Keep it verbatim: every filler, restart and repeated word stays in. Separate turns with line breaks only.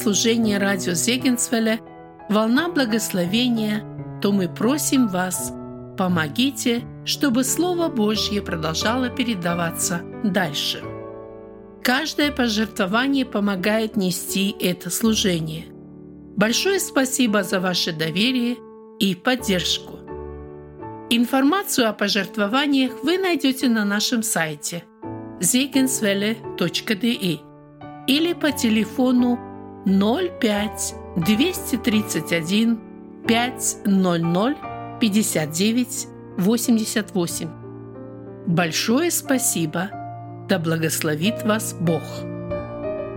служение радио Зегенсвелля «Волна благословения», то мы просим вас, помогите, чтобы Слово Божье продолжало передаваться дальше. Каждое пожертвование помогает нести это служение. Большое спасибо за ваше доверие и поддержку. Информацию о пожертвованиях вы найдете на нашем сайте зегенсвелле точка де или по телефону ноль пять двести тридцать один пятьсот пятьдесят девять восемьдесят восемь. Большое спасибо! Да благословит вас Бог!